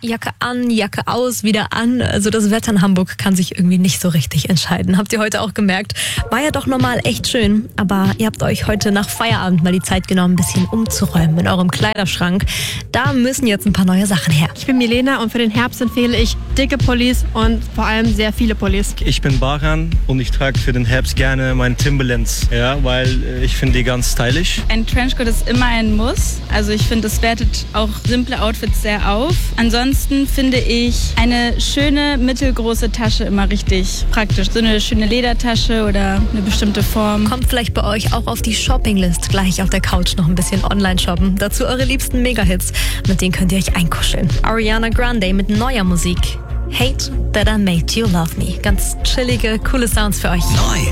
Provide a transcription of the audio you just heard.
Jacke an, Jacke aus, wieder an. Also das Wetter in Hamburg kann sich irgendwie nicht so richtig entscheiden. Habt ihr heute auch gemerkt? War ja doch normal echt schön. Aber ihr habt euch heute nach Feierabend mal die Zeit genommen, ein bisschen umzuräumen in eurem Kleiderschrank. Da müssen jetzt ein paar neue Sachen her. Ich bin Milena und für den Herbst empfehle ich dicke Pullis und vor allem sehr viele Pullis. Ich bin Baran und ich trage für den Herbst gerne meine Timberlands, weil ich finde die ganz stylisch. Ein Trenchcoat ist immer ein Muss. Also ich finde, es wertet auch simple Outfits sehr auf. Ansonsten finde ich eine schöne, mittelgroße Tasche immer richtig praktisch. So eine schöne Ledertasche oder eine bestimmte Form. Kommt vielleicht bei euch auch auf die Shoppinglist. Gleich auf der Couch noch ein bisschen online shoppen. Dazu eure liebsten Mega-Hits. Mit denen könnt ihr euch einkuscheln. Ariana Grande mit neuer Musik. Hate That I Made You Love Me. Ganz chillige, coole Sounds für euch. Neu.